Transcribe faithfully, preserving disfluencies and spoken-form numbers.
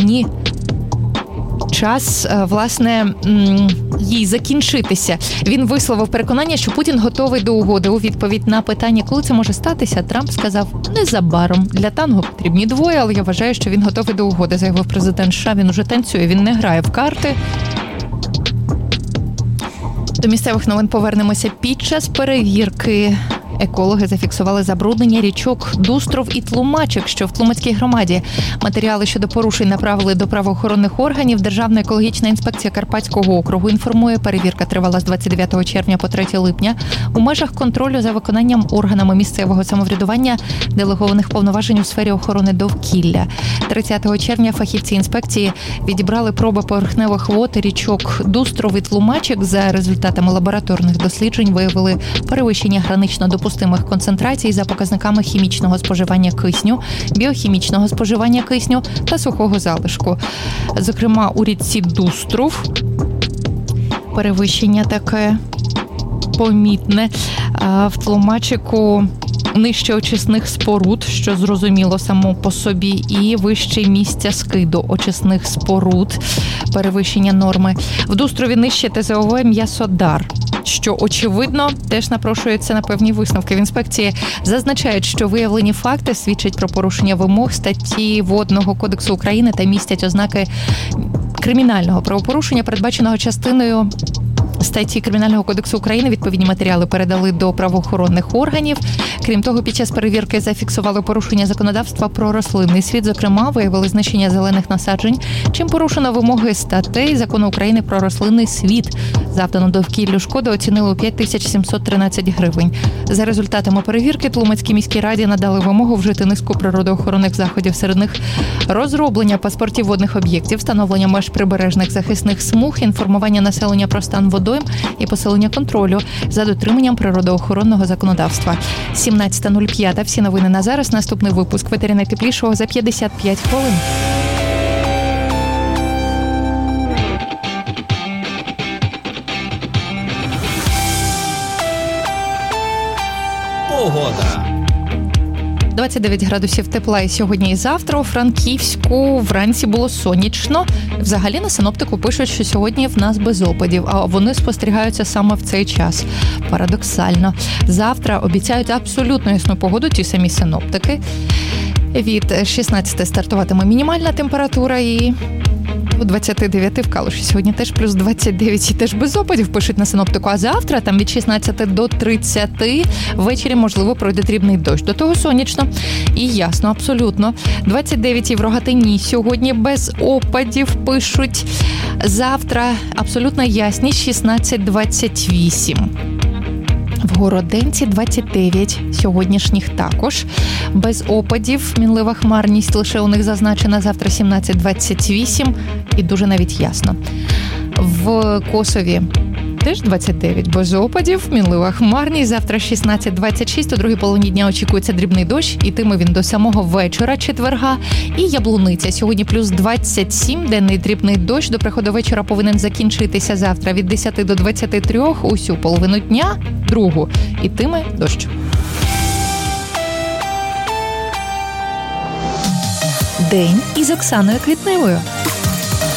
війні час, власне, їй закінчитися. Він висловив переконання, що Путін готовий до угоди. У відповідь на питання, коли це може статися, Трамп сказав: незабаром. Для танго потрібні двоє, але я вважаю, що він готовий до угоди, заявив президент США. Він уже танцює, він не грає в карти. До місцевих новин повернемося. Під час перевірки екологи зафіксували забруднення річок Дустров і Тлумачик, що в Тлумацькій громаді. Матеріали щодо порушень направили до правоохоронних органів. Державна екологічна інспекція Карпатського округу інформує, перевірка тривала з двадцять дев'ятого червня по третє липня у межах контролю за виконанням органами місцевого самоврядування делегованих повноважень у сфері охорони довкілля. тридцятого червня фахівці інспекції відібрали проби поверхневих вод річок Дустров і Тлумачик. За результатами лабораторних досліджень виявили перевищення гранично допустимих концентрацій за показниками хімічного споживання кисню, біохімічного споживання кисню та сухого залишку. Зокрема, у річці Дустров перевищення таке помітне. А в Тлумачику нижче очисних споруд, що зрозуміло само по собі, і вище місця скиду очисних споруд, перевищення норми. В Дустрові нижче Т З О В «М'ясодар», що, очевидно, теж напрошується на певні висновки. В інспекції зазначають, що виявлені факти свідчать про порушення вимог статті Водного кодексу України та містять ознаки кримінального правопорушення, передбаченого частиною статті Кримінального кодексу України. Відповідні матеріали передали до правоохоронних органів. Крім того, під час перевірки зафіксували порушення законодавства про рослинний світ. Зокрема, виявили знищення зелених насаджень, чим порушено вимоги статей Закону України про рослинний світ. Завдану довкіллю шкоди оцінили у п'ять тисяч сімсот тринадцять гривень. За результатами перевірки Тлумацькій міській раді надали вимогу вжити низку природоохоронних заходів. Серед них розроблення паспортів водних об'єктів, встановлення меж прибережних захисних смуг, інформування населення про стан водойм і посилення контролю за дотриманням природоохоронного законодавства. сімнадцята нуль п'ять. Всі новини на зараз. Наступний випуск «Ветері найтеплішого» за п'ятдесят п'ять хвилин. Погода. двадцять дев'ять градусів тепла і сьогодні, і завтра. У Франківську вранці було сонячно. Взагалі на синоптику пишуть, що сьогодні в нас без опадів, а вони спостерігаються саме в цей час. Парадоксально. Завтра обіцяють абсолютно ясну погоду ті самі синоптики. Від шістнадцяти стартуватиме мінімальна температура і у двадцять дев'ять в Калуші. Сьогодні теж плюс двадцять дев'ять і теж без опадів пишуть на синоптику. А завтра там від шістнадцяти до тридцяти ввечері, можливо, пройде дрібний дощ. До того сонячно і ясно, абсолютно. двадцять дев'ять і в Рогатині сьогодні без опадів пишуть. Завтра абсолютно ясність шістнадцять двадцять вісім. В Городенці двадцять дев'ять, сьогоднішніх також. Без опадів, мінлива хмарність лише у них зазначена. Завтра сімнадцять двадцять вісім і дуже навіть ясно. В Косові теж двадцять дев'ять, без опадів, мінлива хмарність. Завтра шістнадцять двадцять шість, у другій половині дня очікується дрібний дощ, ітиме він до самого вечора четверга. І Яблуниця. Сьогодні плюс двадцять сім, денний дрібний дощ. До приходу вечора повинен закінчитися завтра від десяти до двадцяти трьох, усю половину дня, другу, ітиме дощ. День із Оксаною Квітневою.